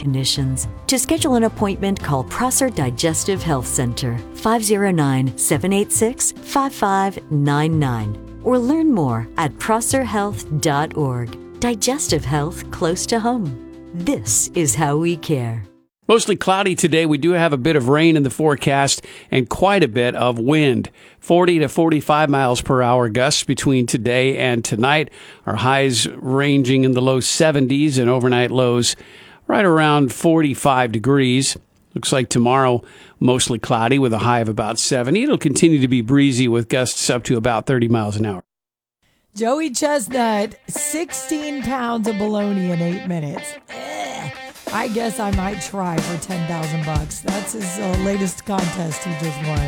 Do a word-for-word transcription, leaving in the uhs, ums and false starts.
conditions. To schedule an appointment, call Prosser Digestive Health Center, five oh nine, seven eight six, five five nine nine, or learn more at prosser health dot org. Digestive health close to home. This is how we care. Mostly cloudy today. We do have a bit of rain in the forecast and quite a bit of wind. forty to forty-five miles per hour gusts between today and tonight. Our highs ranging in the low seventies and overnight lows right around forty-five degrees. Looks like tomorrow mostly cloudy with a high of about seventy. It'll continue to be breezy with gusts up to about thirty miles an hour. Joey Chestnut, sixteen pounds of bologna in eight minutes. Ugh. I guess I might try for ten thousand bucks. That's his uh, latest contest he just won.